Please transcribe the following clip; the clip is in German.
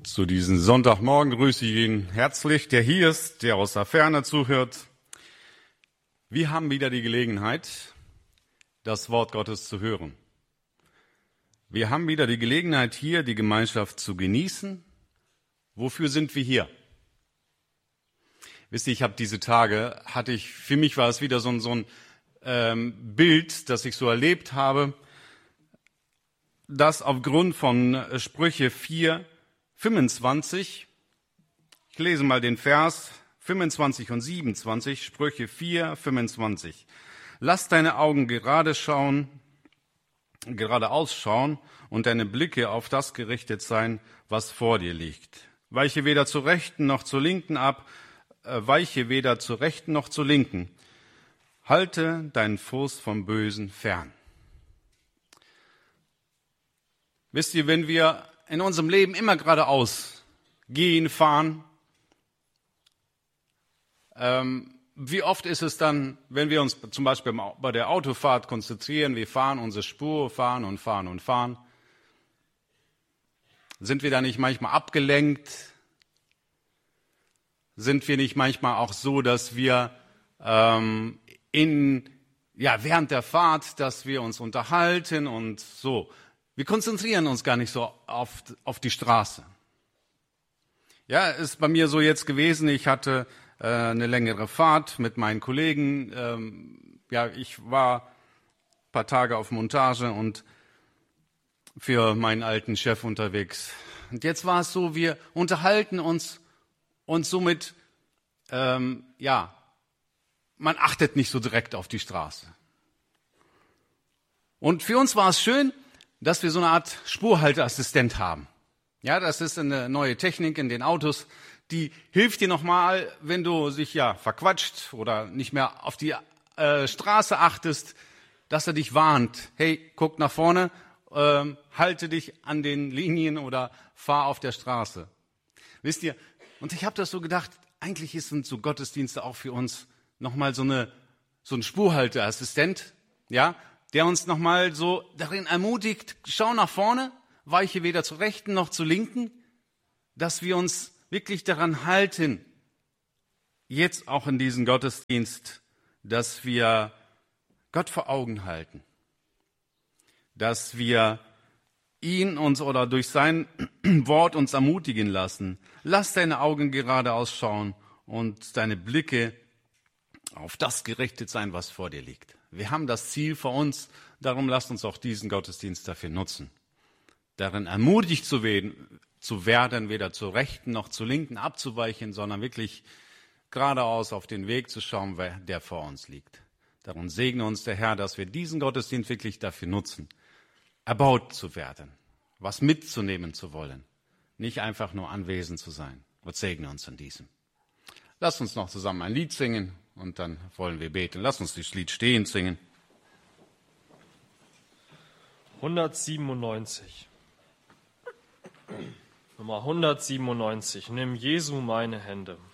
Zu diesem Sonntagmorgen grüße ich ihn herzlich, der hier ist, der aus der Ferne zuhört. Wir haben wieder die Gelegenheit, das Wort Gottes zu hören. Wir haben wieder die Gelegenheit, hier die Gemeinschaft zu genießen. Wofür sind wir hier? Wisst ihr, ich habe diese Tage, für mich war es wieder so ein Bild, das ich so erlebt habe, das aufgrund von Sprüche 4, 25, ich lese mal den Vers 25 und 27, Sprüche 4, 25. Lass deine Augen geradeaus schauen und deine Blicke auf das gerichtet sein, was vor dir liegt. Weiche weder zur rechten noch zur linken ab, weiche weder zur rechten noch zur linken. Halte deinen Fuß vom Bösen fern. Wisst ihr, wenn wir in unserem Leben immer geradeaus gehen, fahren, wie oft ist es dann, wenn wir uns zum Beispiel bei der Autofahrt konzentrieren, wir fahren unsere Spur, fahren und fahren und fahren, sind wir da nicht manchmal abgelenkt? Sind wir nicht manchmal auch so, dass wir während der Fahrt, dass wir uns unterhalten und so? Wir konzentrieren uns gar nicht so auf die Straße. Ja, ist bei mir so jetzt gewesen, ich hatte eine längere Fahrt mit meinen Kollegen. Ich war ein paar Tage auf Montage und für meinen alten Chef unterwegs. Und jetzt war es so, wir unterhalten uns und somit, man achtet nicht so direkt auf die Straße. Und für uns war es schön, dass wir so eine Art Spurhalteassistent haben. Ja, das ist eine neue Technik in den Autos, die hilft dir nochmal, wenn du dich verquatscht oder nicht mehr auf die Straße achtest, dass er dich warnt. Hey, guck nach vorne, halte dich an den Linien oder fahr auf der Straße. Wisst ihr, und ich habe das so gedacht, eigentlich sind so Gottesdienste auch für uns nochmal so ein Spurhalteassistent, ja, der uns nochmal so darin ermutigt, schau nach vorne, weiche weder zur rechten noch zur linken, dass wir uns wirklich daran halten, jetzt auch in diesem Gottesdienst, dass wir Gott vor Augen halten, dass wir ihn uns oder durch sein Wort uns ermutigen lassen. Lass deine Augen geradeaus schauen und deine Blicke auf das gerichtet sein, was vor dir liegt. Wir haben das Ziel vor uns, darum lasst uns auch diesen Gottesdienst dafür nutzen. Darin ermutigt zu werden, weder zur rechten noch zur linken abzuweichen, sondern wirklich geradeaus auf den Weg zu schauen, der vor uns liegt. Darum segne uns der Herr, dass wir diesen Gottesdienst wirklich dafür nutzen, erbaut zu werden, was mitzunehmen zu wollen, nicht einfach nur anwesend zu sein. Gott segne uns in diesem. Lasst uns noch zusammen ein Lied singen. Und dann wollen wir beten. Lass uns das Lied stehend singen. 197. Nummer 197. Nimm Jesu meine Hände.